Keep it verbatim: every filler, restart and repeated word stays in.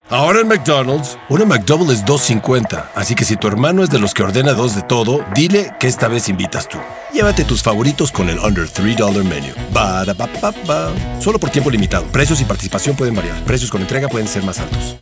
Ahora en McDonald's, una McDouble es dos cincuenta, así que si tu hermano es de los que ordena dos de todo, dile que esta vez invitas tú. Llévate tus favoritos con el Under tres dólares Menu. Ba-da-ba-ba-ba. Solo por tiempo limitado. Precios y participación pueden variar. Precios con entrega pueden ser más altos.